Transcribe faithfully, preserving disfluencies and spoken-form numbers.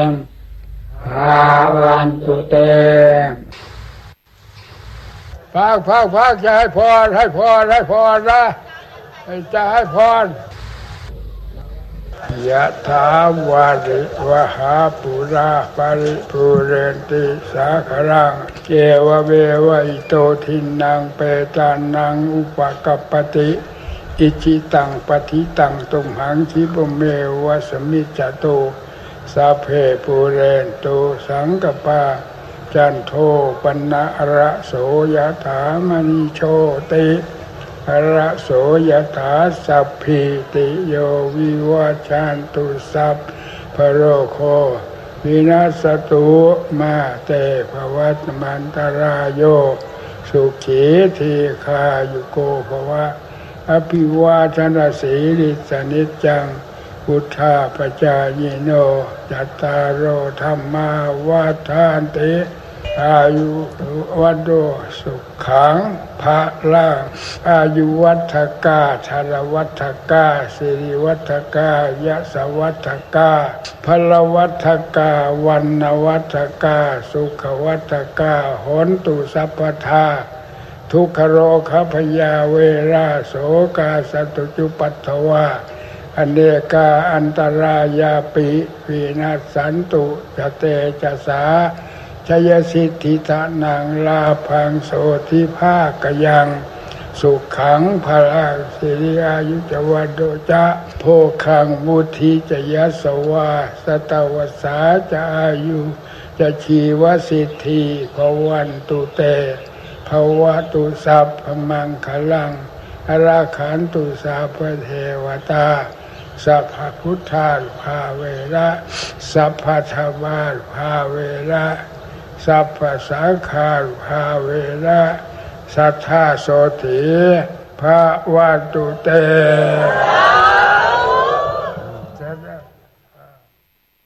งภาวันตุเตภาคภาคภาคจะให้พรให้พรให้พรนะจะให้พรยะถาวาริวหาปุราปาริปุเรนติสาครังเจวเมวะอิโตทินังเปตานังอุปกัปปติอิจิตังปฏิตังตุมหังคิปเมวะสมิจจโตสัพเพปุเรนโตสังกปาจันโทปนะระโสยถามณิโชติระโสยถาสัพพิติโยวิวัชชันตุสัพพโรโควินาศตุมาเตภวัตมันตรายโยสุขีทีคายุโกภวะอภิวาทนาสีริสนิจจังพุทธาปจายโนจัตตารโอธรรมาวาทานติอายุวัโดสุขังภะลังอายุวัฏกาชรวัฏกาสิริวัฏกายะสวัฏกาพลวัฏกาวันนวัฏกาสุขวัฏกาหนตุสัพพทาทุกขโรคพยาเวราโสกาสตุจุปัฏฐวาอเนกาอันตรายาปิวินาศสันตุจเตจสาชยสิทธิตานังลาพังโสทิภาคยังสุขังพลังสิริอายุจวัดโดจะโพคังมุทิจยสวาสตวสาจะอายุจะชีวสิทธิภวันตุเตภวตุสัพพมังคลังอราขันตุสัพพเทวตาสัพพพุทธาภาเวระสัพพธรรมาภาเวระสัพพสังฆาภาเวระสัทธาโสติภาวันตุเต